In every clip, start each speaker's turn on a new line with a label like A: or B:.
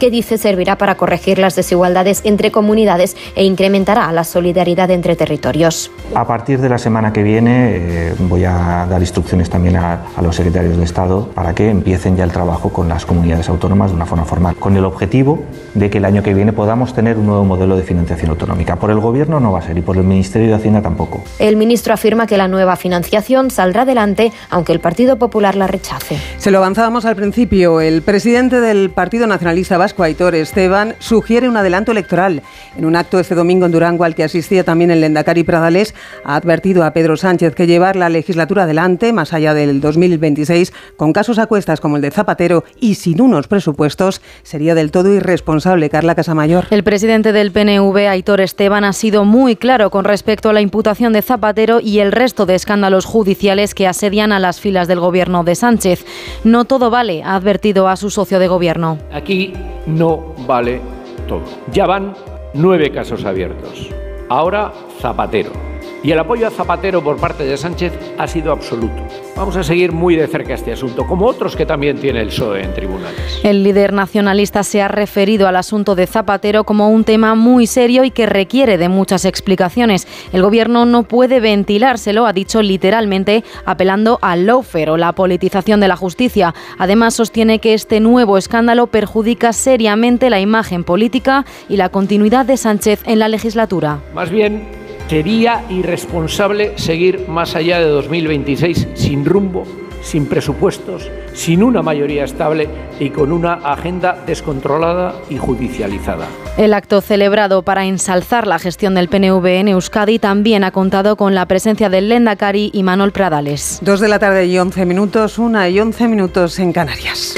A: que dice servirá para corregir las desigualdades entre comunidades e incrementará la solidaridad entre territorios.
B: A partir de la semana que viene voy a dar instrucciones también a los secretarios de Estado para que empiecen ya el trabajo con las comunidades autónomas de una forma formal, con el objetivo de que el año que viene podamos tener un nuevo modelo de financiación autonómica. Por el Gobierno no va a ser y por el Ministerio de Hacienda tampoco.
A: El ministro afirma que la nueva financiación saldrá adelante, aunque el Partido Popular la rechace.
C: Se lo avanzábamos al principio. El presidente del Partido Nacionalista Vasco, Aitor Esteban, sugiere un adelanto electoral. En un acto este domingo en Durango al que asistía también el lehendakari Pradales, ha advertido a Pedro Sánchez que llevar la legislatura adelante, más allá del 2026, con casos a cuestas como el de Zapatero y sin unos presupuestos, sería del todo irresponsable. Carla Casamayor.
D: El presidente del PNV, Aitor Esteban, ha sido muy claro con respecto a la imputación de Zapatero y el resto de escándalos judiciales que asedian a las filas del gobierno de Sánchez. No todo vale, ha advertido a su socio de gobierno.
E: Aquí no vale todo. Ya van 9 casos abiertos. Ahora Zapatero. Y el apoyo a Zapatero por parte de Sánchez ha sido absoluto. Vamos a seguir muy de cerca este asunto, como otros que también tiene el PSOE en tribunales.
D: El líder nacionalista se ha referido al asunto de Zapatero como un tema muy serio y que requiere de muchas explicaciones. El gobierno no puede ventilárselo, ha dicho literalmente, apelando al lawfare o la politización de la justicia. Además, sostiene que este nuevo escándalo perjudica seriamente la imagen política y la continuidad de Sánchez en la legislatura.
E: Más bien, sería irresponsable seguir más allá de 2026 sin rumbo, sin presupuestos, sin una mayoría estable y con una agenda descontrolada y judicializada.
D: El acto celebrado para ensalzar la gestión del PNV en Euskadi también ha contado con la presencia del lehendakari Imanol Pradales.
C: 2 de la tarde y 11 minutos, 1 y 11 minutos en Canarias.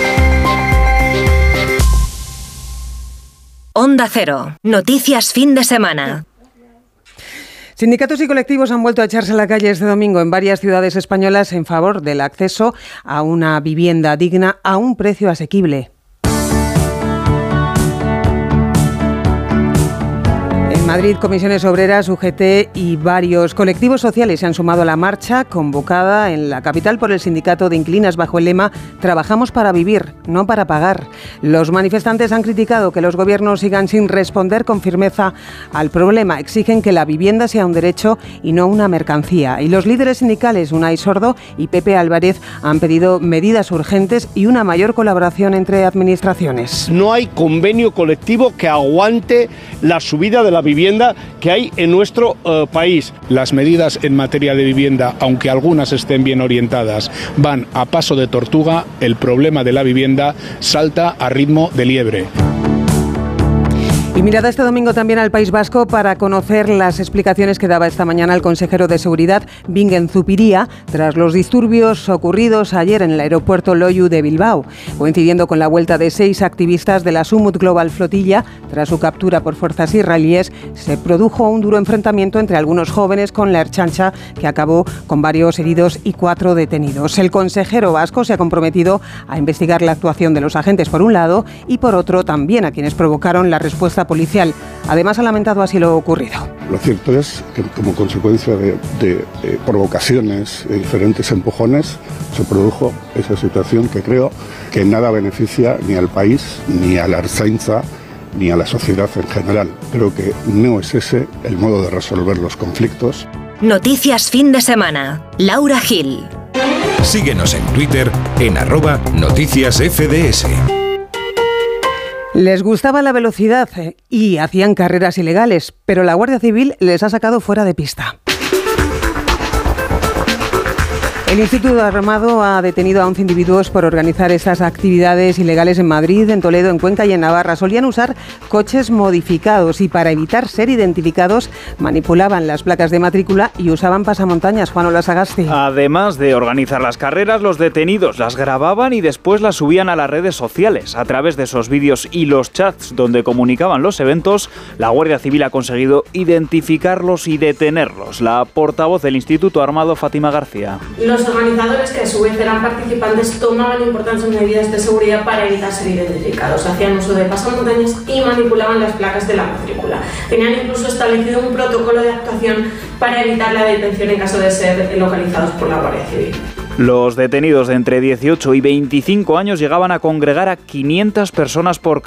F: Onda Cero. Noticias fin de semana.
C: Sindicatos y colectivos han vuelto a echarse a la calle este domingo en varias ciudades españolas en favor del acceso a una vivienda digna a un precio asequible. En Madrid, Comisiones Obreras, UGT y varios colectivos sociales se han sumado a la marcha convocada en la capital por el sindicato de inquilinas bajo el lema «Trabajamos para vivir, no para pagar». Los manifestantes han criticado que los gobiernos sigan sin responder con firmeza al problema. Exigen que la vivienda sea un derecho y no una mercancía. Y los líderes sindicales Unai Sordo y Pepe Álvarez han pedido medidas urgentes y una mayor colaboración entre administraciones.
G: No hay convenio colectivo que aguante la subida de la vivienda que hay en nuestro país.
H: Las medidas en materia de vivienda, aunque algunas estén bien orientadas, van a paso de tortuga. El problema de la vivienda salta a ritmo de liebre.
C: Y mirada este domingo también al País Vasco para conocer las explicaciones que daba esta mañana el consejero de Seguridad, Bingen Zupiria, tras los disturbios ocurridos ayer en el aeropuerto Loiu de Bilbao, coincidiendo con la vuelta de 6 activistas de la Sumut Global Flotilla. Tras su captura por fuerzas israelíes, se produjo un duro enfrentamiento entre algunos jóvenes con la Ertzaintza, que acabó con varios heridos y 4 detenidos. El consejero vasco se ha comprometido a investigar la actuación de los agentes por un lado y por otro también a quienes provocaron la respuesta policial. Además, ha lamentado así lo ocurrido.
I: Lo cierto es que como consecuencia de provocaciones, de diferentes empujones, se produjo esa situación que creo que nada beneficia ni al país, ni a la Ertzaintza, ni a la sociedad en general. Creo que no es ese el modo de resolver los conflictos.
F: Noticias fin de semana. Laura Gil.
J: Síguenos en Twitter en @noticiasfds.
C: Les gustaba la velocidad y hacían carreras ilegales, pero la Guardia Civil les ha sacado fuera de pista. El Instituto Armado ha detenido a 11 individuos por organizar estas actividades ilegales en Madrid, en Toledo, en Cuenca y en Navarra. Solían usar coches modificados y para evitar ser identificados manipulaban las placas de matrícula y usaban pasamontañas. Juan Olasagasti.
K: Además de organizar las carreras, los detenidos las grababan y después las subían a las redes sociales. A través de esos vídeos y los chats donde comunicaban los eventos, la Guardia Civil ha conseguido identificarlos y detenerlos. La portavoz del Instituto Armado, Fátima García.
L: Los organizadores, que a su vez eran participantes, tomaban importantes medidas de seguridad para evitar ser identificados. Hacían uso de pasamontañas y manipulaban las placas de la matrícula. Tenían incluso establecido un protocolo de actuación para evitar la detención en caso de ser localizados por la Guardia Civil.
K: Los detenidos de entre 18 y 25 años llegaban a congregar a 500 personas por